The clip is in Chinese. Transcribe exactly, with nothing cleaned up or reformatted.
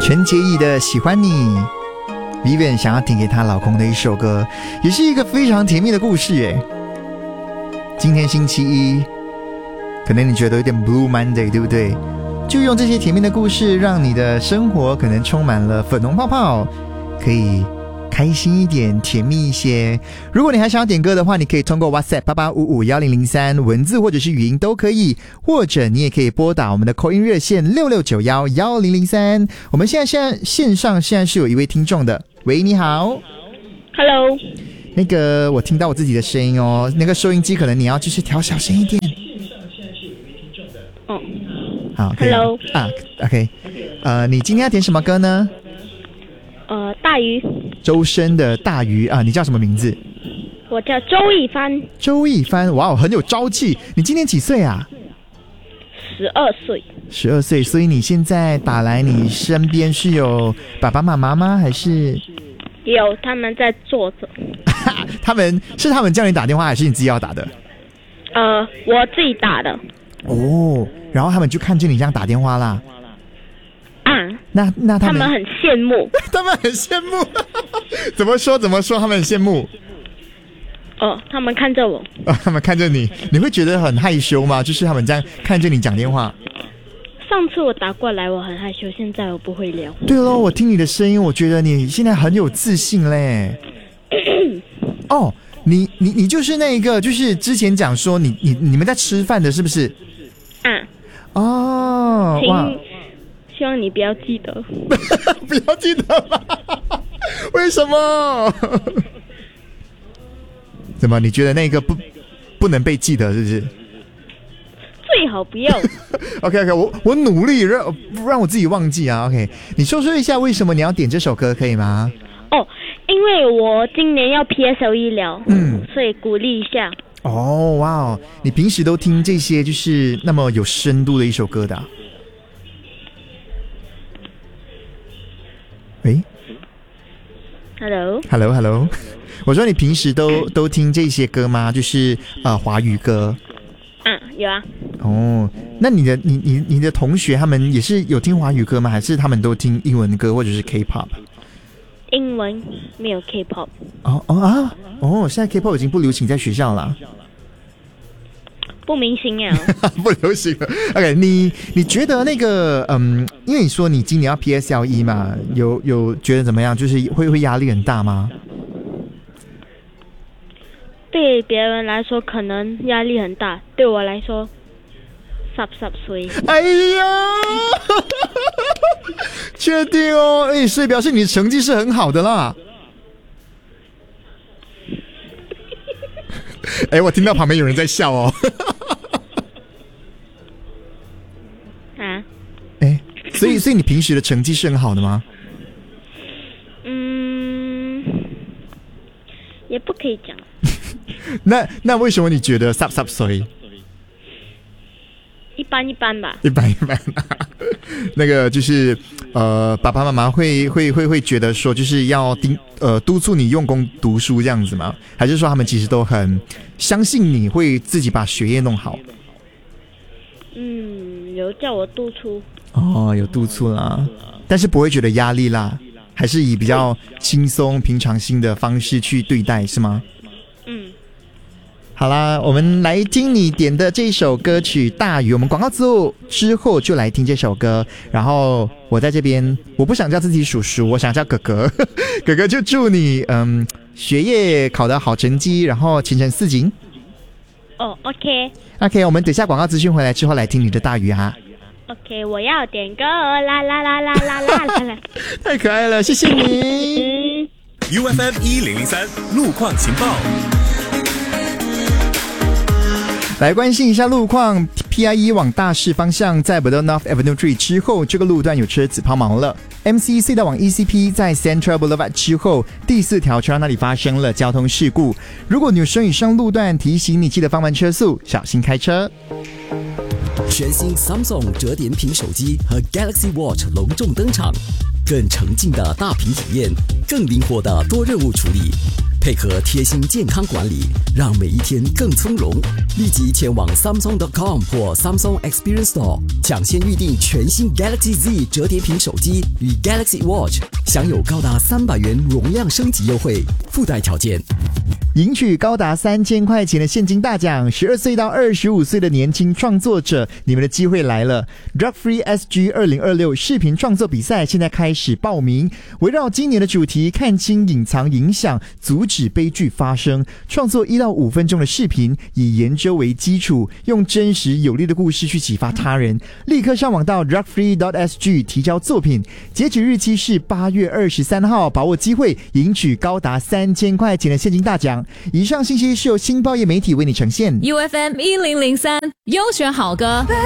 陈洁仪的喜欢你 Vivian 想要点给她老公的一首歌，也是一个非常甜蜜的故事耶。今天星期一，可能你觉得有点 Blue Monday 对不对？就用这些甜蜜的故事，让你的生活可能充满了粉红泡泡，可以开心一点，甜蜜一些。如果你还想要点歌的话，你可以通过 WhatsApp 八八五五一零零三文字或者是语音都可以，或者你也可以拨打我们的 call in 热线六六九一一零零三。我们现在现在线上现在是有一位听众的，喂，你好 ，Hello， 那个我听到我自己的声音哦，那个收音机可能你要就是调小声一点。 哦， 好 ，Hello， 啊 ，OK， 呃，你今天要点什么歌呢？ 呃，大鱼。 周深的大鱼啊，你叫什么名字？ 我叫周一帆。 周一帆，哇，很有朝气。你今年几岁啊？ 十二岁。 十二岁，所以你现在打来，你身边是有爸爸妈妈吗？还是？ 有，他们在坐着。 他们是他们叫你打电话，还是你自己要打的？ 呃，我自己打的。 哦，然后他们就看见你这样打电话啦。 啊， 那那他们他们很羡慕。 他们很羡慕。怎么说？怎么说？他们很羡慕。 哦，他们看着我。 哦，他们看着你，你会觉得很害羞吗？就是他们这样看着你讲电话。 上次我打过来，我很害羞，现在我不会聊。 对咯，我听你的声音，我觉得你现在很有自信嘞。哦，你你你就是那个，就是之前讲说你你你们在吃饭的，是不是？ 啊。 哦，哇！ 希望你不要记得。 不要记得吧？为什么？怎么？你觉得那个不不能被记得，是不是？ 最好不要。 OK OK， 我我努力让让我自己忘记啊。OK， 你说说一下为什么你要点这首歌，可以吗？ 哦，因为我今年要 P S L E 了， 嗯， 所以鼓励一下。 哦，哇哦，你平时都听这些就是那么有深度的一首歌的、啊？喂 ，Hello，Hello， Hello Hello， 我说你平时都都听这些歌吗？就是呃华语歌。 啊，有啊。 哦，那你的你你你的同学他们也是有听华语歌吗？还是他们都听英文歌或者是 K-pop？ 英文没有 K-pop。 哦哦啊哦，现在 K-pop 已经不流行在学校了。 不明星啊。 不流行了。OK， 你你觉得那个嗯，因为你说你今年要 P S L E 嘛，有有觉得怎么样？就是会会压力很大吗？ 对别人来说可能压力很大，对我来说，十十岁。 哎呀，确定哦？哎，所以表示你的成绩是很好的啦。哎，我听到旁边有人在笑哦。 啊？ 哎，所以所以你平时的成绩是很好的吗？ 嗯，也不可以讲。 那那为什么你觉得十十岁？ 一般一般吧。 一般一般。那个就是呃，爸爸妈妈会会会会觉得说，就是要盯呃督促你用功读书这样子吗？还是说他们其实都很相信你会自己把学业弄好？ 嗯，有叫我督促。 哦，有督促啦，但是不会觉得压力啦，还是以比较轻松平常心的方式去对待，是吗？ 嗯。 好啦，我们来听你点的这首歌曲《大鱼》。我们广告之后之后就来听这首歌。然后我在这边，我不想叫自己叔叔，我想叫哥哥。哥哥就祝你嗯学业考得好成绩，然后前程似锦。 哦 ，OK。 OK， 我们等下广告资讯回来之后来听你的《大鱼》哈。 OK， 我要点歌，啦啦啦啦啦啦啦。 太可爱了，谢谢你。 嗯。 U F M 一零零三路况情报。 来关心一下路况 ，P I 一往大市方向，在 Bedok North Avenue Three 之后，这个路段有车子抛锚了。M C 隧道往 E C P 在 Central Boulevard 之后，第四条车道那里发生了交通事故。如果你有生以上路段，提醒你记得放慢车速，小心开车。 全新 Samsung 折叠屏手机和 Galaxy Watch 隆重登场，更沉浸的大屏体验，更灵活的多任务处理。 配合贴心健康管理，让每一天更从容。立即前往 Samsung dot com 或 Samsung Experience Store 抢先预定全新 Galaxy Z 折叠屏手机与 Galaxy Watch， 享有高达三百元容量升级优惠，附带条件。 赢取高达三千块钱的现金大奖，十二岁到二十五岁的年轻创作者，你们的机会来了 ！Drug Free S G 二零二六视频创作比赛现在开始报名，围绕今年的主题，看清隐藏影响，阻止悲剧发生，创作一到五分钟的视频，以研究为基础，用真实有力的故事去启发他人。立刻上网到 drug free dot s g 提交作品，截止日期是八月二十三号，把握机会，赢取高达三千块钱的现金大奖。以上信息是由新报业媒体为你呈现。 U F M 一零零三优选好歌。